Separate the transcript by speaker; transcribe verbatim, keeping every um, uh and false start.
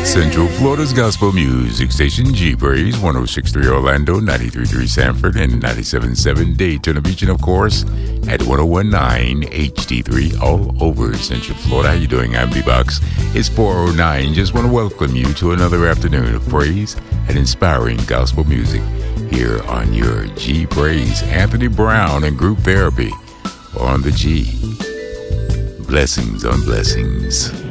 Speaker 1: Central Florida's Gospel Music Station, G-Praise, one oh six point three Orlando, ninety-three point three Sanford, and ninety-seven point seven Daytona Beach, and of course, at one oh one point nine H D three all over Central Florida. How you doing? I'm B-Box. It's four oh nine. Just want to welcome you to another afternoon of praise and inspiring gospel music here on your G-Praise. Anthony Brown and Group Therapy on the G. Blessings on blessings.